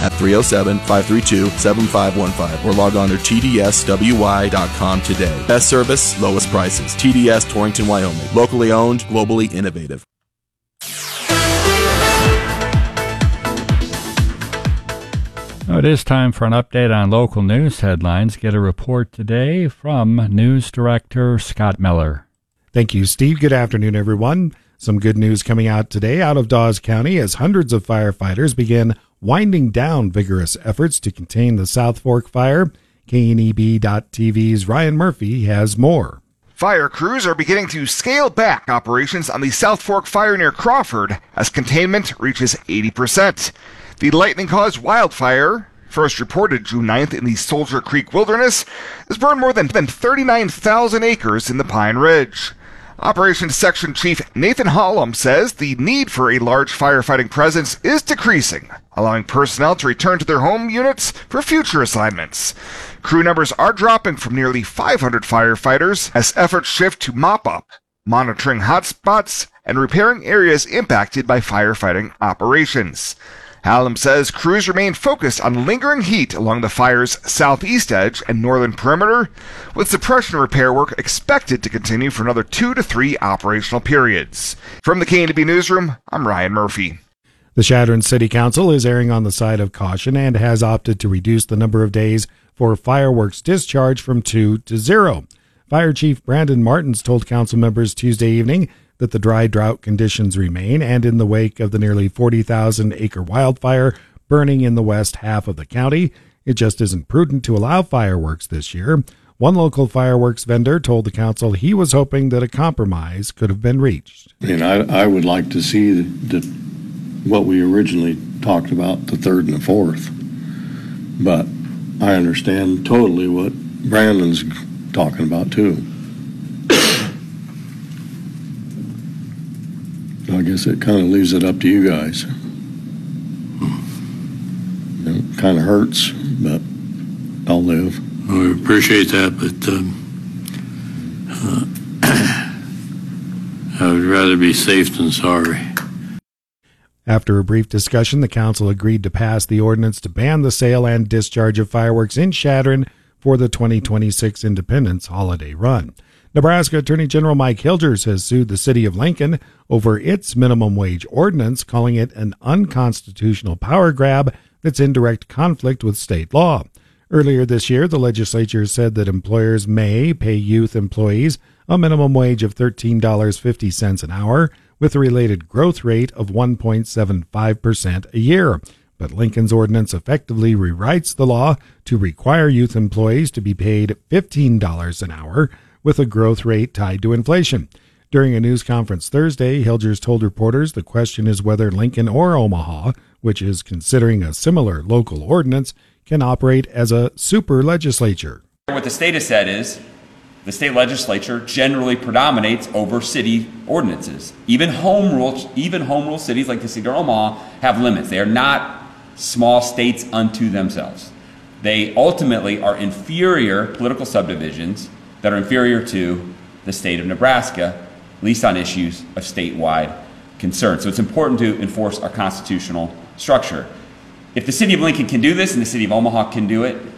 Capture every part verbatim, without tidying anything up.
at three oh seven, five three two, seven five one five or log on to T D S W Y dot com today. Best service, lowest prices. T D S Torrington, Wyoming. Locally owned, globally innovative. Now it is time for an update on local news headlines. Get a report today from News Director Scott Miller. Thank you, Steve. Good afternoon, everyone. Some good news coming out today out of Dawes County as hundreds of firefighters begin winding down vigorous efforts to contain the South Fork fire. K N E B dot T V's Ryan Murphy has more. Fire crews are beginning to scale back operations on the South Fork fire near Crawford as containment reaches eighty percent. The lightning-caused wildfire, first reported June ninth in the Soldier Creek Wilderness, has burned more than thirty-nine thousand acres in the Pine Ridge. Operations Section Chief Nathan Hollum says the need for a large firefighting presence is decreasing, allowing personnel to return to their home units for future assignments. Crew numbers are dropping from nearly five hundred firefighters as efforts shift to mop-up, monitoring hotspots, and repairing areas impacted by firefighting operations. Hallam says crews remain focused on lingering heat along the fire's southeast edge and northern perimeter, with suppression repair work expected to continue for another two to three operational periods. From the K N E B Newsroom, I'm Ryan Murphy. The Chadron City Council is erring on the side of caution and has opted to reduce the number of days for fireworks discharge from two to zero. Fire Chief Brandon Martins told council members Tuesday evening that the dry drought conditions remain, and in the wake of the nearly forty thousand acre wildfire burning in the west half of the county, it just isn't prudent to allow fireworks this year. One local fireworks vendor told the council he was hoping that a compromise could have been reached. And I, I would like to see the, the, what we originally talked about, the third and the fourth. But I understand totally what Brandon's talking about, too. I guess it kind of leaves it up to you guys. It kind of hurts, but I'll live. We appreciate that, but um, uh, I would rather be safe than sorry. After a brief discussion, the council agreed to pass the ordinance to ban the sale and discharge of fireworks in Chadron for the twenty twenty-six Independence Holiday Run. Nebraska Attorney General Mike Hilgers has sued the city of Lincoln over its minimum wage ordinance, calling it an unconstitutional power grab that's in direct conflict with state law. Earlier this year, the legislature said that employers may pay youth employees a minimum wage of thirteen dollars and fifty cents an hour with a related growth rate of one point seven five percent a year. But Lincoln's ordinance effectively rewrites the law to require youth employees to be paid fifteen dollars an hour with a growth rate tied to inflation. During a news conference Thursday, Hilgers told reporters the question is whether Lincoln or Omaha, which is considering a similar local ordinance, can operate as a super legislature. What the state has said is the state legislature generally predominates over city ordinances. Even home rule, even home rule cities like the city of Omaha have limits. They are not small states unto themselves. They ultimately are inferior political subdivisions that are inferior to the state of Nebraska, at least on issues of statewide concern. So it's important to enforce our constitutional structure. If the city of Lincoln can do this and the city of Omaha can do it,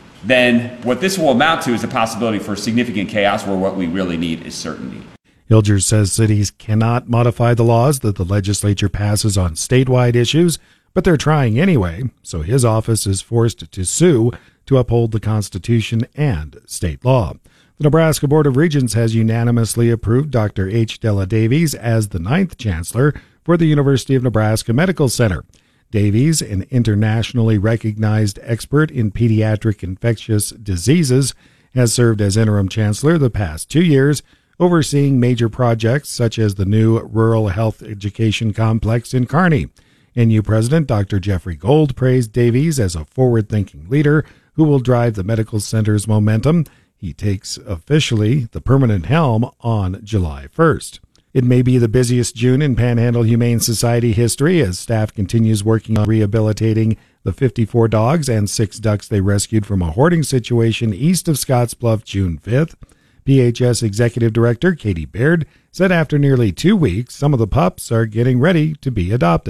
then what this will amount to is a possibility for significant chaos where what we really need is certainty. Hilgers says cities cannot modify the laws that the legislature passes on statewide issues, but they're trying anyway, so his office is forced to sue to uphold the Constitution and state law. The Nebraska Board of Regents has unanimously approved Doctor H. Della Davies as the ninth chancellor for the University of Nebraska Medical Center. Davies, an internationally recognized expert in pediatric infectious diseases, has served as interim chancellor the past two years, overseeing major projects such as the new Rural Health Education Complex in Kearney. N U President Doctor Jeffrey Gold praised Davies as a forward-thinking leader who will drive the medical center's momentum. He takes officially the permanent helm on July first. It may be the busiest June in Panhandle Humane Society history as staff continues working on rehabilitating the fifty-four dogs and six ducks they rescued from a hoarding situation east of Scottsbluff June fifth. P H S Executive Director Katie Baird said after nearly two weeks, some of the pups are getting ready to be adopted.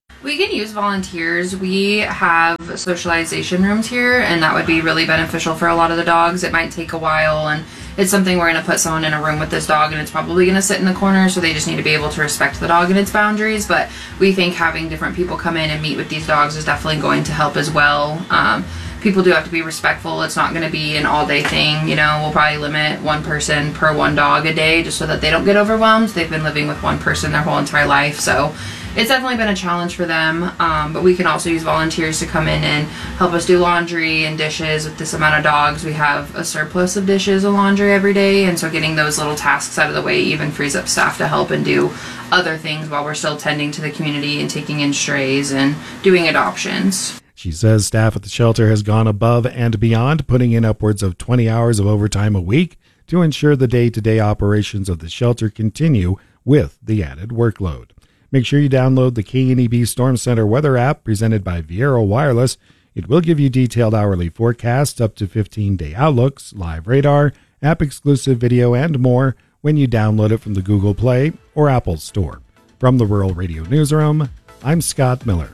We can use volunteers. We have socialization rooms here, and that would be really beneficial for a lot of the dogs. It might take a while, and it's something we're going to put someone in a room with this dog, and it's probably going to sit in the corner, so they just need to be able to respect the dog and its boundaries. But we think having different people come in and meet with these dogs is definitely going to help as well. Um, people do have to be respectful. It's not going to be an all-day thing. You know, we'll probably limit one person per one dog a day just so that they don't get overwhelmed. They've been living with one person their whole entire life, so it's definitely been a challenge for them, um, but we can also use volunteers to come in and help us do laundry and dishes. With this amount of dogs, we have a surplus of dishes and laundry every day, and so getting those little tasks out of the way even frees up staff to help and do other things while we're still tending to the community and taking in strays and doing adoptions. She says staff at the shelter has gone above and beyond, putting in upwards of twenty hours of overtime a week to ensure the day-to-day operations of the shelter continue with the added workload. Make sure you download the K N E B Storm Center weather app presented by Viero Wireless. It will give you detailed hourly forecasts, up to fifteen-day outlooks, live radar, app-exclusive video, and more when you download it from the Google Play or Apple Store. From the Rural Radio Newsroom, I'm Scott Miller.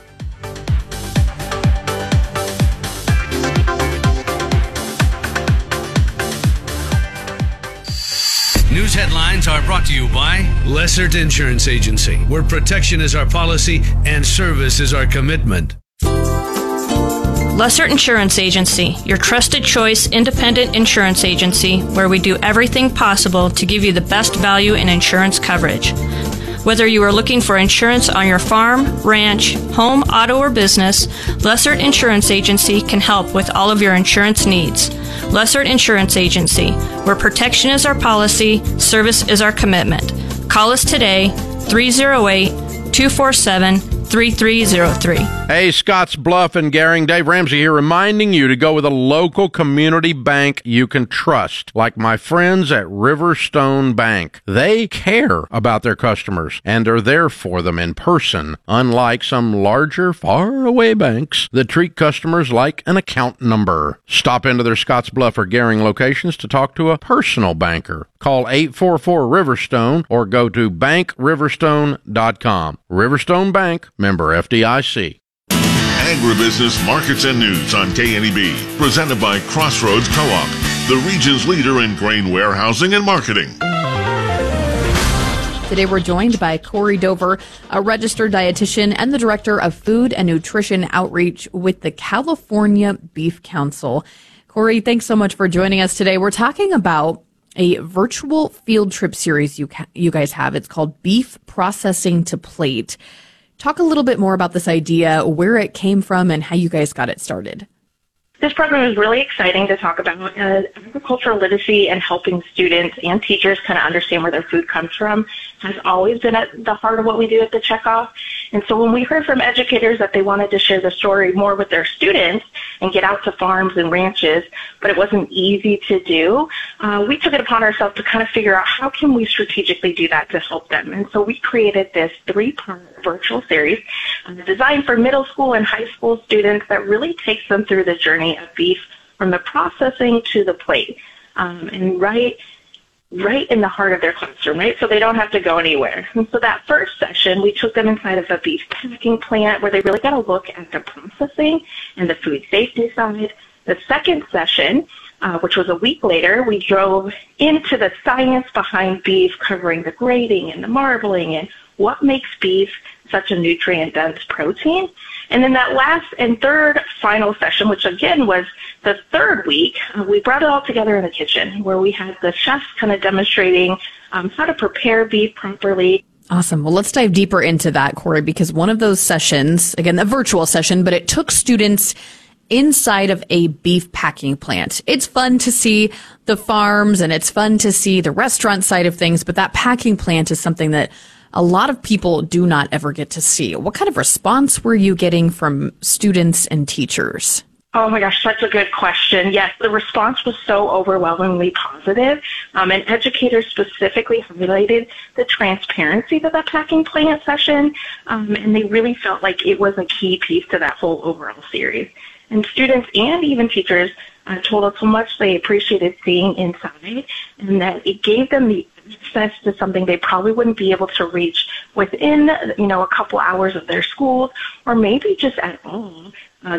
News headlines are brought to you by Lessert Insurance Agency, where protection is our policy and service is our commitment. Lessert Insurance Agency, your trusted choice independent insurance agency where we do everything possible to give you the best value in insurance coverage. Whether you are looking for insurance on your farm, ranch, home, auto, or business, Lessert Insurance Agency can help with all of your insurance needs. Lessert Insurance Agency, where protection is our policy, service is our commitment. Call us today, three oh eight, two four seven, three three oh three. Hey, Scotts Bluff and Gering, Dave Ramsey here, reminding you to go with a local community bank you can trust, like my friends at Riverstone Bank. They care about their customers and are there for them in person, unlike some larger, far-away banks that treat customers like an account number. Stop into their Scotts Bluff or Gering locations to talk to a personal banker. Call eight four four Riverstone or go to bank riverstone dot com. Riverstone Bank, member F D I C. Agribusiness Markets and News on K N E B, presented by Crossroads Co-op, the region's leader in grain warehousing and marketing. Today we're joined by Corey Dover, a registered dietitian and the director of food and nutrition outreach with the California Beef Council. Corey, thanks so much for joining us today. We're talking about a virtual field trip series you ca- you guys have. It's called Beef Processing to Plate. Talk a little bit more about this idea, where it came from, and how you guys got it started. This program is really exciting to talk about. Uh, agricultural literacy and helping students and teachers kind of understand where their food comes from has always been at the heart of what we do at the Checkoff. And so when we heard from educators that they wanted to share the story more with their students and get out to farms and ranches, but it wasn't easy to do, uh, we took it upon ourselves to kind of figure out how can we strategically do that to help them. And so we created this three-part virtual series uh, designed for middle school and high school students that really takes them through the journey of beef from the processing to the plate, um, and right right in the heart of their classroom, right? So they don't have to go anywhere. And so that first session, we took them inside of a beef packing plant where they really got to look at the processing and the food safety side. The second session, uh, which was a week later, we drove into the science behind beef, covering the grading and the marbling and what makes beef such a nutrient-dense protein. And then that last and third final session, which again was the third week, uh, we brought it all together in the kitchen where we had the chefs kind of demonstrating um, how to prepare beef properly. Awesome. Well, let's dive deeper into that, Corey, because one of those sessions, again, a virtual session, but it took students inside of a beef packing plant. It's fun to see the farms and it's fun to see the restaurant side of things, but that packing plant is something that a lot of people do not ever get to see. What kind of response were you getting from students and teachers? Oh my gosh, such a good question. Yes, the response was so overwhelmingly positive. Um, and educators specifically highlighted the transparency of that packing plant session. Um, and they really felt like it was a key piece to that whole overall series. And students and even teachers uh, told us how much they appreciated seeing inside and that it gave them the access to something they probably wouldn't be able to reach within, you know, a couple hours of their schools, or maybe just at home. Uh,